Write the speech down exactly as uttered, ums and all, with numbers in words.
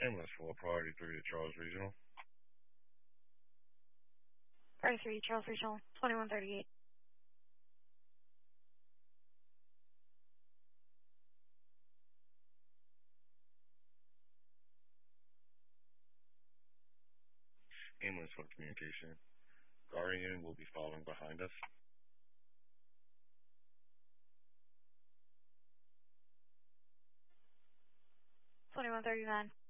Ambulance for Priority three to Charles Regional. Priority three, Charles Regional, twenty-one thirty-eight. Ambulance for Communication. Guardian will be following behind us. twenty-one thirty-nine.